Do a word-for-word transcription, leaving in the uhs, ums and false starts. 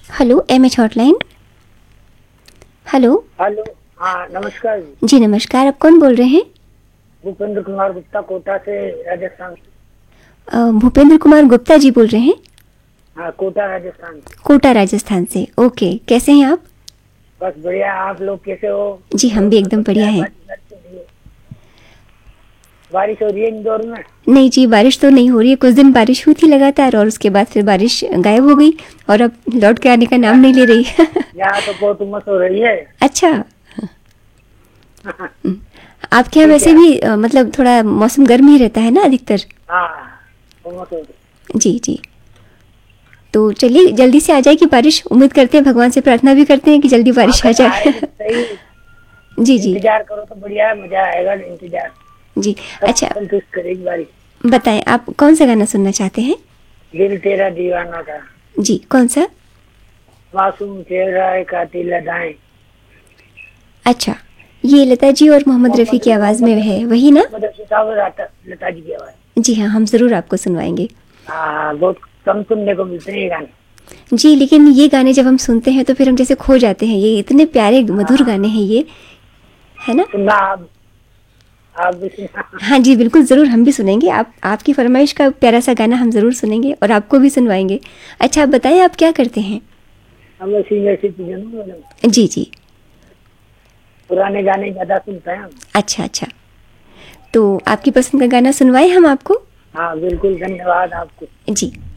Hello M H hotline. Hello. Hello. हाँ नमस्कार जी। जी नमस्कार, आप कौन बोल रहे हैं? भूपेंद्र कुमार गुप्ता, कोटा से, राजस्थान। अ, भूपेंद्र कुमार गुप्ता जी बोल रहे हैं? हाँ, कोटा राजस्थान। कोटा राजस्थान से। ओके, कैसे हैं आप? बस बढ़िया। आप लोग कैसे हो? जी हम भी एकदम बढ़िया हैं। बारिश हो रही है इंदौर में? नहीं जी, बारिश तो नहीं हो रही है। कुछ दिन बारिश हुई थी लगातार और उसके बाद फिर बारिश गायब हो गई और अब लौट के आने का नाम नहीं ले रही। यहाँ तो बहुत उमस हो रही है। अच्छा। आपके यहाँ ठीक वैसे है। भी अ, मतलब थोड़ा मौसम गर्म ही रहता है ना अधिकतर? हाँ, उमस हो रही। जी जी। तो चलिए जल्दी से आ जाए कि बारिश, उम्मीद करते हैं, भगवान से प्रार्थना भी करते हैं कि जल्दी हाँ बारिश आ भाई, जाए। आएगी सही। जी जी। इंतजार करो तो बढ़िया है, मजा आएगा इंतजार। जी। सब अच्छा संतुष्ट करेगी बारिश। बताएं, आप कौन सा गाना सुनना चाहते हैं? दिल तेरा दीवाना था। जी कौन सा? मासूम चेहरा है कातिल अदाएं। अच्छा, ये लता जी और मोहम्मद रफ़ी मोहम्मद की आवाज़ में मोहम्मद है, वही ना? मोहम्मद रफी साहब और लता लता जी की आवाज। जी हाँ, हम ज़रूर आपको सुनवाएंगे। हाँ, बहुत कम सुनने को मिलते हैं ये गाने। जी, लेकिन ये गाने जब हम सुनते हैं तो फिर हम जैसे खो जाते हैं। ये इतने प्यारे मधुर हाँ, गाने हैं ये, है ना? सुनना आप आप भी सुनना। हाँ जी बिल्कुल, ज़रूर हम भी सुनेंगे। आप आपकी फरमाइश का प्यारा सा गाना हम ज़रूर सुनेंगे और आपको भी सुनवाएंगे। अच्छा आप बताएं, आप क्या करते हैं? हम सिंगर सिटीजन हूँ मैडम। जी जी। पुराने गाने ज्यादा सुनते हैं हम। अच्छा अच्छा, तो आपकी पसंद का गाना सुनवाएं हम आपको? हाँ बिल्कुल, धन्यवाद आपको। जी।